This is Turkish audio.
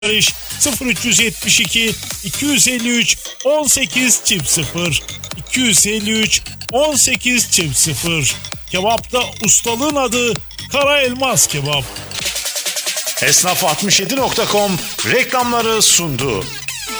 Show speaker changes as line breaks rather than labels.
Barış 0372 253 18 çift 0 253 18 çift 0. Kebapta ustalığın adı Kara Elmas Kebap.
Esnaf67.com reklamları sundu.